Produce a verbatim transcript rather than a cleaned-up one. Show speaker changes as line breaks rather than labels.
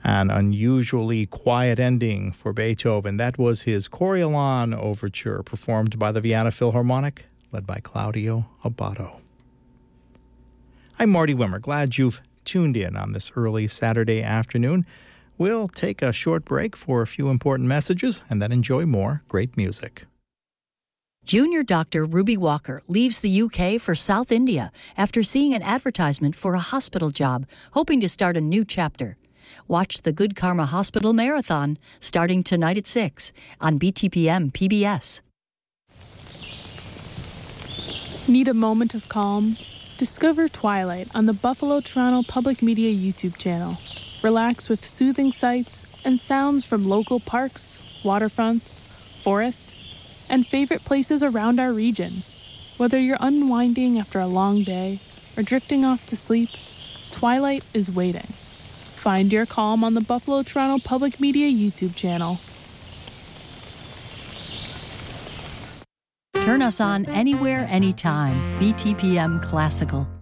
An unusually quiet ending for Beethoven. That was his Coriolan Overture, performed by the Vienna Philharmonic, led by Claudio Abbado. I'm Marty Wimmer. Glad you've tuned in on this early Saturday afternoon. We'll take a short break for a few important messages and then enjoy more great music.
Junior doctor Ruby Walker leaves the U K for South India after seeing an advertisement for a hospital job, hoping to start a new chapter. Watch the Good Karma Hospital Marathon starting tonight at six on B T P M P B S.
Need a moment of calm? Discover Twilight on the Buffalo Toronto Public Media YouTube channel. Relax with soothing sights and sounds from local parks, waterfronts, forests, and favorite places around our region. Whether you're unwinding after a long day or drifting off to sleep, Twilight is waiting. Find your calm on the Buffalo Toronto Public Media YouTube channel.
Turn us on anywhere, anytime. B T P M Classical.